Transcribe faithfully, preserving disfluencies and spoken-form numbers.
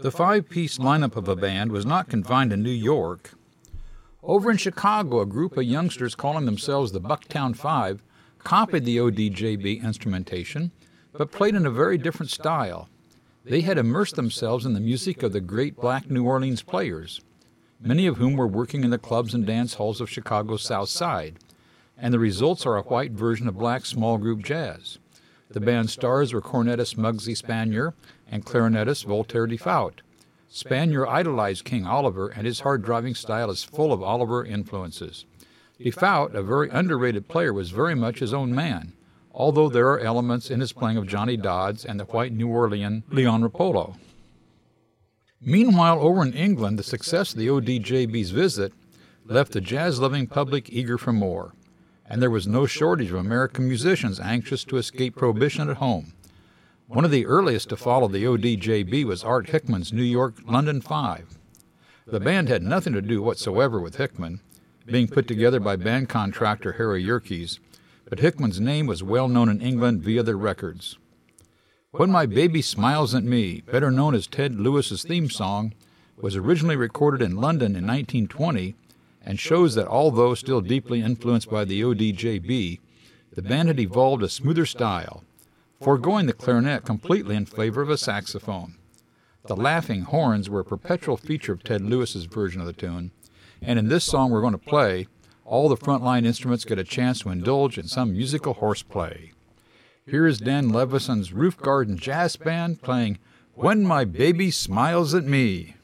The five-piece lineup of a band was not confined to New York. Over in Chicago, a group of youngsters calling themselves the Bucktown Five copied the O D J B instrumentation, but played in a very different style. They had immersed themselves in the music of the great black New Orleans players, many of whom were working in the clubs and dance halls of Chicago's South Side, and the results are a white version of black small group jazz. The band's stars were cornetist Muggsy Spanier and clarinetist Voltaire Defout. Spanier idolized King Oliver, and his hard-driving style is full of Oliver influences. Defout, a very underrated player, was very much his own man, although there are elements in his playing of Johnny Dodds and the white New Orleans Leon Rapolo. Meanwhile, over in England, the success of the O D J B's visit left the jazz-loving public eager for more, and there was no shortage of American musicians anxious to escape prohibition at home. One of the earliest to follow the O D J B was Art Hickman's New York London Five. The band had nothing to do whatsoever with Hickman, being put together by band contractor Harry Yerkes, but Hickman's name was well known in England via their records. When My Baby Smiles at Me, better known as Ted Lewis's theme song, was originally recorded in London in nineteen twenty, and shows that although still deeply influenced by the O D J B, the band had evolved a smoother style, foregoing the clarinet completely in favor of a saxophone. The laughing horns were a perpetual feature of Ted Lewis's version of the tune, and in this song we're going to play, all the frontline instruments get a chance to indulge in some musical horseplay. Here is Dan Levison's Roof Garden Jazz Band playing When My Baby Smiles at Me.